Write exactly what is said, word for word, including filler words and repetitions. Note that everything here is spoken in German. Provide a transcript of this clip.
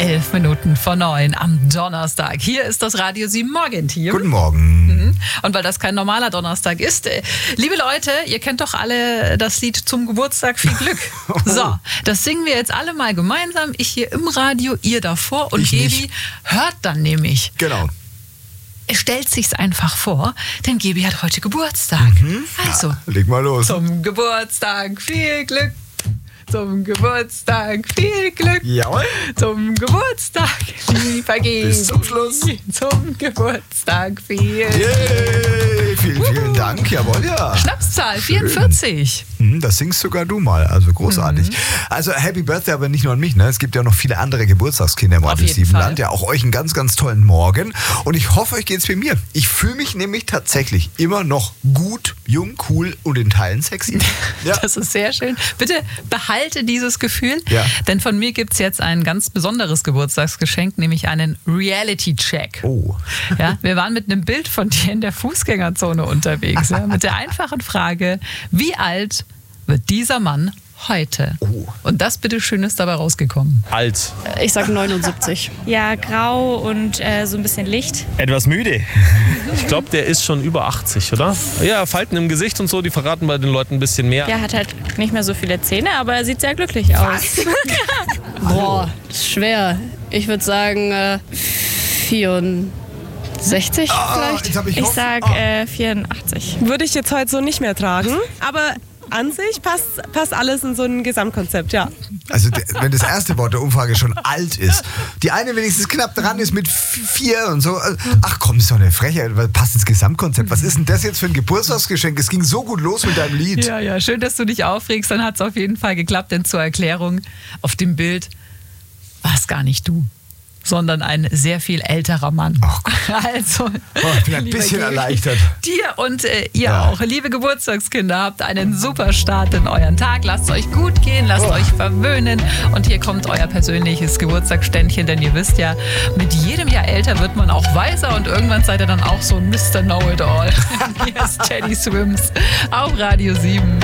Elf Minuten vor neun am Donnerstag. Hier ist das Radio sieben Morgenteam. Guten Morgen. Und weil das kein normaler Donnerstag ist, äh, liebe Leute, ihr kennt doch alle das Lied Zum Geburtstag viel Glück. So, das singen wir jetzt alle mal gemeinsam. Ich hier im Radio, ihr davor und Ich Gebi nicht. hört dann nämlich. Genau. Er stellt sich's einfach vor, denn Gebi hat heute Geburtstag. Also, Ja, leg mal los. zum Geburtstag viel Glück. Zum Geburtstag viel Glück. Jawohl. Zum Geburtstag, lieber Gebi. Bis zum Schluss. Zum Geburtstag viel Yay, vielen, vielen Dank. Jawohl, ja. Schnapszahl vierundvierzig. Hm, Das singst sogar du mal, also großartig. Mhm. Also Happy Birthday, aber nicht nur an mich, ne? Es gibt ja noch viele andere Geburtstagskinder im Auf Radio jeden sieben Fall. Land. Ja, auch euch einen ganz, ganz tollen Morgen. Und ich hoffe, euch geht's wie mir. Ich fühle mich nämlich tatsächlich immer noch gut, jung, cool und in Teilen sexy. Ja. Das ist sehr schön. Bitte behalte dieses Gefühl, Ja. denn von mir gibt es jetzt ein ganz besonderes Geburtstagsgeschenk, nämlich einen Reality-Check. Oh. Ja, wir waren mit einem Bild von dir in der Fußgängerzone unterwegs, ja, mit der einfachen Frage, wie alt wird dieser Mann heute? Oh. Und das bitte schön ist dabei rausgekommen. Alt. Ich sag neunundsiebzig. Ja, grau und äh, so ein bisschen Licht. Etwas müde. Ich glaube, der ist schon über achtzig, oder? Ja, Falten im Gesicht und so, die verraten bei den Leuten ein bisschen mehr. Der hat halt nicht mehr so viele Zähne, aber er sieht sehr glücklich aus. Boah, das ist schwer. Ich würde sagen äh, vierundsechzig Ah, vielleicht. jetzt hab ich Ich Hoff- sag Ah. äh, vierundachtzig. Würde ich jetzt heute so nicht mehr tragen, aber an sich passt, passt alles in so ein Gesamtkonzept, ja. Also der, wenn das erste Wort der Umfrage schon alt ist, die eine wenigstens knapp dran ist mit vier und so. Ach komm, ist doch eine Frechheit, weil passt ins Gesamtkonzept. Was ist denn das jetzt für ein Geburtstagsgeschenk? Es ging so gut los mit deinem Lied. Ja, ja, schön, dass du dich aufregst. Dann hat es auf jeden Fall geklappt, denn zur Erklärung, auf dem Bild war es gar nicht du, sondern ein sehr viel älterer Mann. Ach Gott. Also, Oh, ich bin ein lieber bisschen Gebi, erleichtert. Dir und äh, ihr Ja. auch, liebe Geburtstagskinder, habt einen super Start in euren Tag. Lasst euch gut gehen, lasst Oh. euch verwöhnen. Und hier kommt euer persönliches Geburtstagsständchen, denn ihr wisst ja, mit jedem Jahr älter wird man auch weiser und irgendwann seid ihr dann auch so ein Mister Know-it-all. Hier ist Teddy Swims auf Radio sieben.